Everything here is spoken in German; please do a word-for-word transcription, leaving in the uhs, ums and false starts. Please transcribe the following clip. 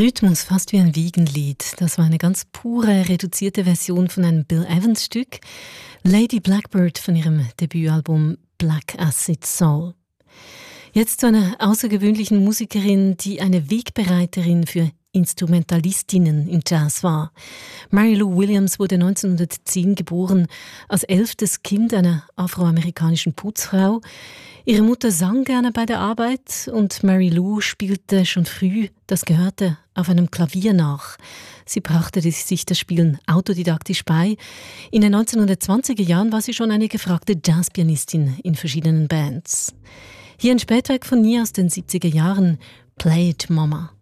Rhythmus, fast wie ein Wiegenlied. Das war eine ganz pure, reduzierte Version von einem Bill Evans-Stück. Lady Blackbird von ihrem Debütalbum Black Acid Soul. Jetzt zu einer außergewöhnlichen Musikerin, die eine Wegbereiterin für Instrumentalistinnen im Jazz war. Mary Lou Williams wurde neunzehnhundertzehn geboren, als elftes Kind einer afroamerikanischen Putzfrau. Ihre Mutter sang gerne bei der Arbeit und Mary Lou spielte schon früh das Gehörte auf einem Klavier nach. Sie brachte sich das Spielen autodidaktisch bei. In den neunzehnhundertzwanziger Jahren war sie schon eine gefragte Jazzpianistin in verschiedenen Bands. Hier ein Spätwerk von ihr aus den siebziger Jahren, Play It Mama.